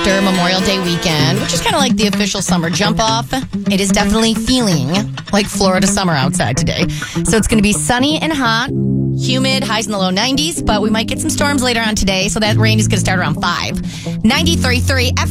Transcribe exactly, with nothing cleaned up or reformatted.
after Memorial Day weekend, which is kind of like the official summer jump off. It is definitely feeling like Florida summer outside today. So it's going to be sunny and hot, humid, highs in the low nineties, but we might get some storms later on today. So that rain is going to start around five. ninety-three point three F M.